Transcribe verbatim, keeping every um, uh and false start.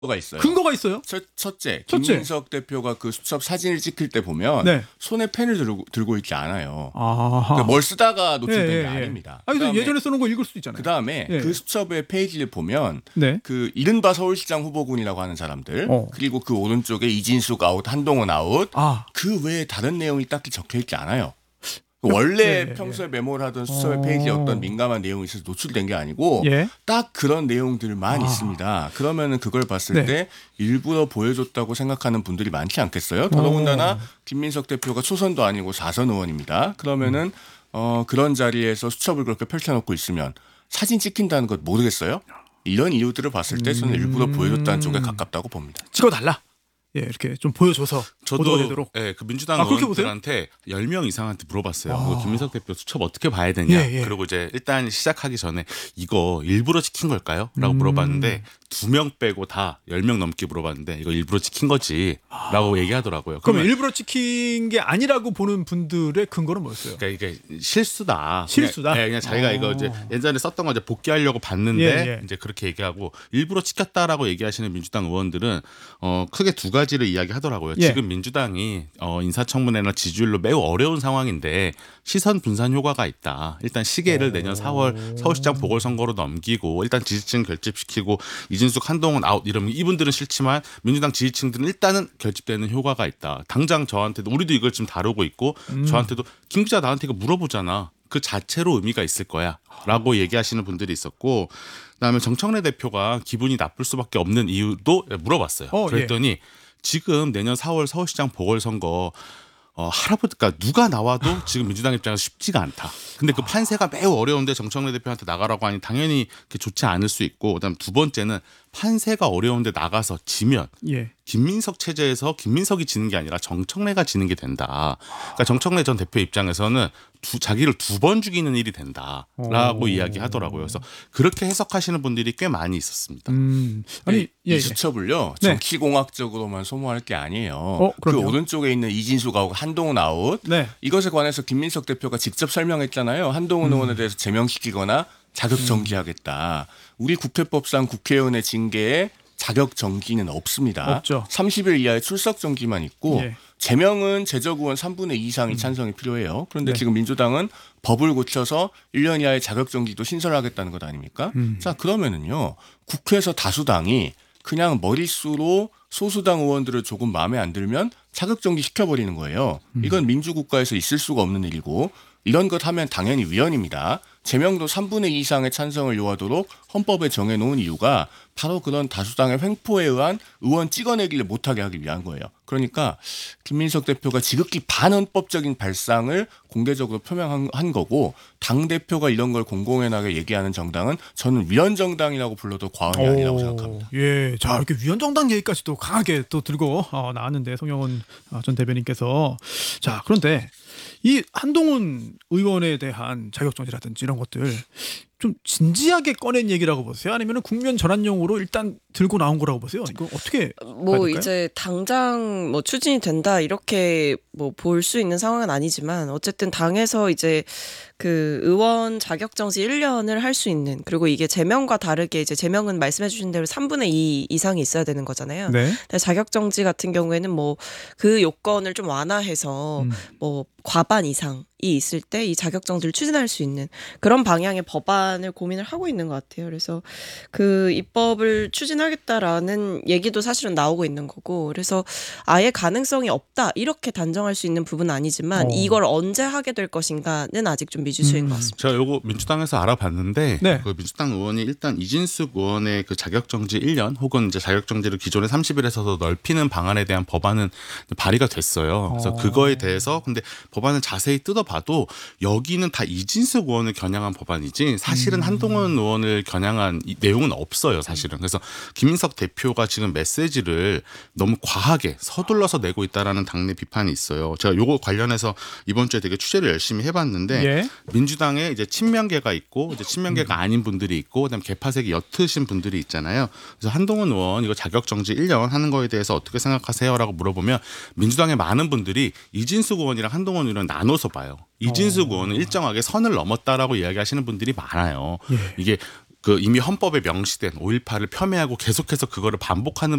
가 있어요. 근거가 있어요? 첫, 첫째, 첫째. 김민석 대표가 그 수첩 사진을 찍힐 때 보면 네. 손에 펜을 들고, 들고 있지 않아요. 아하. 그러니까 뭘 쓰다가 노출된 예, 예, 게 예. 아닙니다. 아, 그래서 그다음에, 예전에 써놓은 거 읽을 수도 있잖아요. 그다음에 예. 그 수첩의 페이지를 보면 네. 그 이른바 서울시장 후보군이라고 하는 사람들 어. 그리고 그 오른쪽에 이진숙 아웃, 한동훈 아웃 아. 그 외에 다른 내용이 딱히 적혀 있지 않아요. 원래 예, 예, 평소에 메모를 하던 수첩의 어. 페이지에 어떤 민감한 내용이 있어서 노출된 게 아니고 예. 딱 그런 내용들만 아. 있습니다. 그러면은 그걸 봤을 네. 때 일부러 보여줬다고 생각하는 분들이 많지 않겠어요? 더더군다나 어. 김민석 대표가 초선도 아니고 사선 의원입니다. 그러면은 음. 어, 그런 자리에서 수첩을 그렇게 펼쳐놓고 있으면 사진 찍힌다는 것 모르겠어요? 이런 이유들을 봤을 때 저는 일부러 음. 보여줬다는 쪽에 가깝다고 봅니다. 찍어달라. 예, 이렇게 좀 보여줘서 보도가 저도 되도록. 예, 그 민주당 아, 그렇게 보세요? 의원들한테 열 명 이상한테 물어봤어요. 아. 그 김민석 대표 수첩 어떻게 봐야 되냐. 예, 예. 그리고 이제 일단 시작하기 전에 이거 일부러 찍힌 걸까요? 라고 음. 물어봤는데 두 명 빼고 다 열 명 넘게 물어봤는데 이거 일부러 찍힌 거지 라고 얘기하더라고요. 그러면 그러면 일부러 찍힌 게 아니라고 보는 분들의 근거는 뭐였어요? 그러니까 이게 실수다. 실수다? 그냥, 예, 그냥 자기가 어. 이거 이제 예전에 썼던 거 이제 복귀하려고 봤는데 예, 예. 이제 그렇게 얘기하고 일부러 찍혔다라고 얘기하시는 민주당 의원들은 어 크게 두 가지를 이야기하더라고요. 예. 지금 민주당이 어 인사청문회나 지지율로 매우 어려운 상황인데 시선 분산 효과가 있다. 일단 시계를 오. 내년 사월 서울시장 보궐선거로 넘기고 일단 지지층 결집시키고 이진숙 한동훈 아웃 이러면 이분들은 싫지만 민주당 지지층들은 일단은 결집되는 효과가 있다. 당장 저한테도 우리도 이걸 지금 다루고 있고 음. 저한테도 김 기자 나한테 이거 물어보잖아. 그 자체로 의미가 있을 거야 라고 얘기하시는 분들이 있었고 그다음에 정청래 대표가 기분이 나쁠 수밖에 없는 이유도 물어봤어요. 어, 그랬더니 지금 내년 사월 서울시장 보궐선거 어, 할아버지, 그러니까 누가 나와도 지금 민주당 입장에서 쉽지가 않다. 근데 그 판세가 매우 어려운데 정청래 대표한테 나가라고 하니 당연히 좋지 않을 수 있고, 그다음 두 번째는 판세가 어려운데 나가서 지면 예. 김민석 체제에서 김민석이 지는 게 아니라 정청래가 지는 게 된다. 그러니까 정청래 전 대표 입장에서는 두, 자기를 두 번 죽이는 일이 된다라고 오. 이야기하더라고요. 그래서 그렇게 해석하시는 분들이 꽤 많이 있었습니다. 음. 아니, 이, 예, 이 예. 수첩을요 네. 정치공학적으로만 소모할 게 아니에요. 어, 그 그럼요? 오른쪽에 있는 이진숙 아웃, 한동훈 아웃 네. 이것에 관해서 김민석 대표가 직접 설명했잖아요. 한동훈 음. 의원에 대해서 제명시키거나 자격 정지하겠다. 우리 국회법상 국회의원의 징계에 자격 정지는 없습니다. 없죠. 삼십 일 이하의 출석 정지만 있고 예. 제명은 재적 의원 삼분의 이 이상이 찬성이 필요해요. 그런데 네. 지금 민주당은 법을 고쳐서 일 년 이하의 자격 정지도 신설하겠다는 것 아닙니까? 음. 자, 그러면은요. 국회에서 다수당이 그냥 머릿수로 소수당 의원들을 조금 마음에 안 들면 자격 정지 시켜버리는 거예요. 이건 민주국가에서 있을 수가 없는 일이고 이런 것 하면 당연히 위헌입니다. 제명도 삼분의 이 이상의 찬성을 요하도록 헌법에 정해놓은 이유가 바로 그런 다수당의 횡포에 의한 의원 찍어내기를 못하게 하기 위한 거예요. 그러니까 김민석 대표가 지극히 반헌법적인 발상을 공개적으로 표명한 한 거고 당대표가 이런 걸 공공연하게 얘기하는 정당은 저는 위헌정당이라고 불러도 과언이 아니라고 생각합니다. 예, 자 이렇게 위헌정당 얘기까지 또 강하게 또 들고 어, 나왔는데 송영원 전 대변인께서 자 그런데 이 한동훈 의원에 대한 자격정지라든지 이런 것들 좀 진지하게 꺼낸 얘기라고 보세요? 아니면 국면 전환용으로 일단 들고 나온 거라고 보세요? 이거 어떻게 뭐 봐야 될까요? 이제 당장 뭐 추진이 된다 이렇게 뭐 볼 수 있는 상황은 아니지만 어쨌든 당에서 이제 그 의원 자격정지 일 년을 할 수 있는 그리고 이게 제명과 다르게 이제 제명은 말씀해 주신 대로 삼분의 이 이상이 있어야 되는 거잖아요. 네. 근데 자격정지 같은 경우에는 뭐 그 요건을 좀 완화해서 음. 뭐 과반 이상이 있을 때 이 자격정지를 추진할 수 있는 그런 방향의 법안을 고민을 하고 있는 것 같아요. 그래서 그 입법을 추진하겠다라는 얘기도 사실은 나오고 있는 거고 그래서 아예 가능성이 없다 이렇게 단정할 수 있는 부분은 아니지만 어. 이걸 언제 하게 될 것인가는 아직 좀 미지수인 음. 것 같습니다. 제가 요거 민주당에서 알아봤는데 네. 그 민주당 의원이 일단 이진숙 의원의 그 자격정지 일 년 혹은 이제 자격정지를 기존에 삼십 일에서 더 넓히는 방안에 대한 법안은 발의가 됐어요. 그래서 어. 그거에 대해서 근데 법안을 자세히 뜯어봐도 여기는 다 이진숙 의원을 겨냥한 법안이지 사실은 음. 한동훈 의원을 겨냥한 이 내용은 없어요. 사실은. 그래서 김민석 대표가 지금 메시지를 너무 과하게 서둘러서 내고 있다라는 당내 비판이 있어요. 제가 요거 관련해서 이번 주에 되게 취재를 열심히 해봤는데 예. 민주당에 이제 친명계가 있고 이제 친명계가 아닌 분들이 있고 그다음 개파색이 옅으신 분들이 있잖아요. 그래서 한동훈 의원 이거 자격정지 일 년 하는 거에 대해서 어떻게 생각하세요라고 물어보면 민주당의 많은 분들이 이진숙 의원이랑 한동훈 의원을 나눠서 봐요. 이진숙 의원은 일정하게 선을 넘었다라고 이야기하시는 분들이 많아요. 예. 이게 그 이미 헌법에 명시된 오일팔을 폄훼하고 계속해서 그거를 반복하는